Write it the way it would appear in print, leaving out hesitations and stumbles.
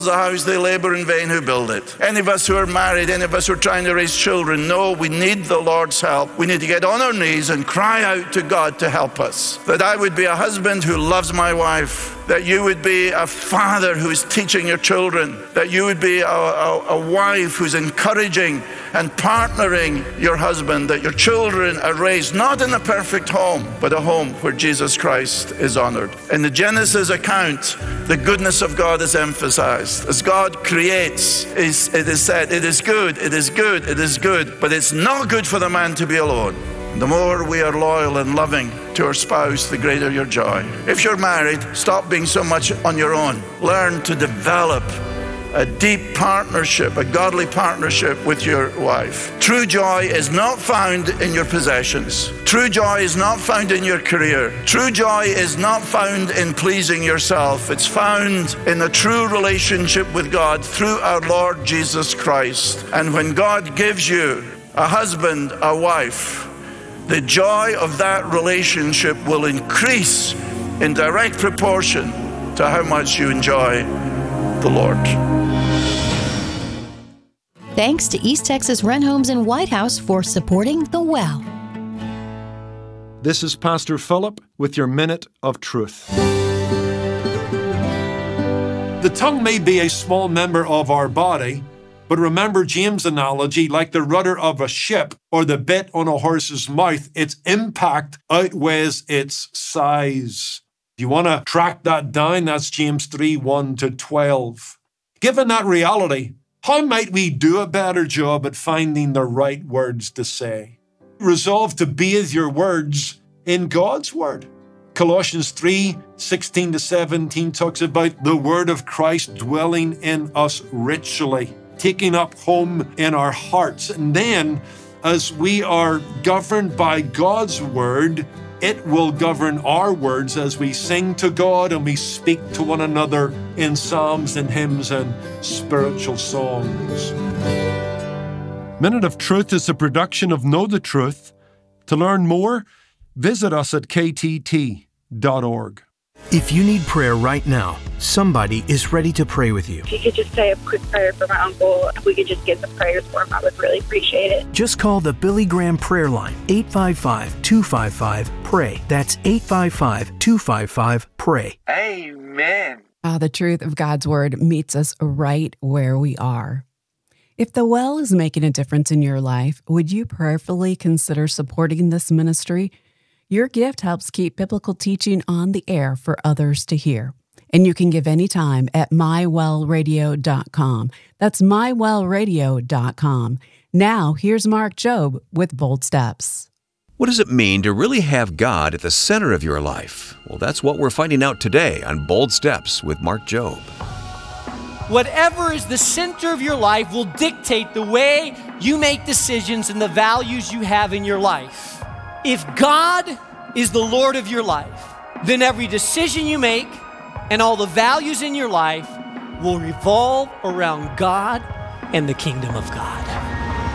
a house, they labor in vain who build it. Any of us who are married, any of us who are trying to raise children, know we need the Lord's help. We need to get on our knees and cry out to God to help us. That I would be a husband who loves my wife. That you would be a father who is teaching your children. That you would be a wife who's encouraging and partnering your husband. That your children are raised not in a perfect home, but a home where Jesus Christ is honored. In the Genesis account, the goodness of God is emphasized. As God creates, it is said, it is good, it is good, it is good, but it's not good for the man to be alone. The more we are loyal and loving to our spouse, the greater your joy. If you're married, stop being so much on your own. Learn to develop a deep partnership, a godly partnership with your wife. True joy is not found in your possessions. True joy is not found in your career. True joy is not found in pleasing yourself. It's found in a true relationship with God through our Lord Jesus Christ. And when God gives you a husband, a wife, the joy of that relationship will increase in direct proportion to how much you enjoy the Lord. Thanks to East Texas Rent Homes in White House for supporting The Well. This is Pastor Philip with your Minute of Truth. The tongue may be a small member of our body, but remember James' analogy, like the rudder of a ship or the bit on a horse's mouth, its impact outweighs its size. If you want to track that down, that's James 3:1-12. Given that reality, how might we do a better job at finding the right words to say? Resolve to bathe your words in God's word. Colossians 3:16-17 talks about the word of Christ dwelling in us richly, taking up home in our hearts. And then, as we are governed by God's word, it will govern our words as we sing to God and we speak to one another in psalms and hymns and spiritual songs. Minute of Truth is a production of Know the Truth. To learn more, visit us at ktt.org. If you need prayer right now, somebody is ready to pray with you. If you could just say a quick prayer for my uncle, if we could just get the prayers for him, I would really appreciate it. Just call the Billy Graham prayer line, 855-255-PRAY. That's 855-255-PRAY. Amen. The truth of God's Word meets us right where we are. If The Well is making a difference in your life, would you prayerfully consider supporting this ministry? Your gift helps keep biblical teaching on the air for others to hear. And you can give anytime at mywellradio.com. That's mywellradio.com. Now, here's Mark Jobe with Bold Steps. What does it mean to really have God at the center of your life? Well, that's what we're finding out today on Bold Steps with Mark Jobe. Whatever is the center of your life will dictate the way you make decisions and the values you have in your life. If God is the Lord of your life, then every decision you make and all the values in your life will revolve around God and the kingdom of God.